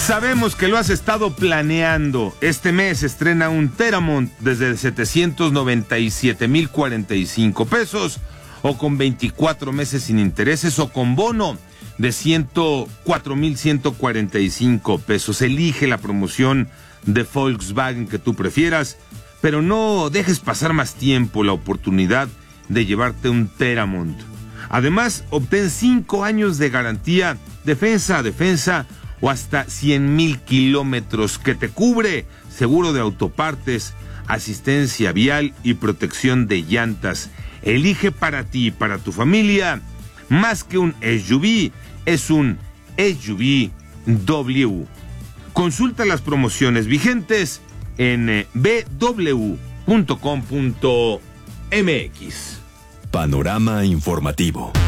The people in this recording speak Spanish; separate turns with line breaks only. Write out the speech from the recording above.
Sabemos que lo has estado planeando. Este mes estrena un Teramont desde 797,045 pesos, o con 24 meses sin intereses, o con bono de 104,145 pesos. Elige la promoción de Volkswagen que tú prefieras, pero no dejes pasar más tiempo la oportunidad de llevarte un Teramont. Además, obtén 5 años de garantía, defensa a defensa, o hasta 100,000 kilómetros que te cubre seguro de autopartes, asistencia vial y protección de llantas. Elige para ti y para tu familia. Más que un SUV, es un SUV W. Consulta las promociones vigentes en bw.com.mx.
Panorama informativo.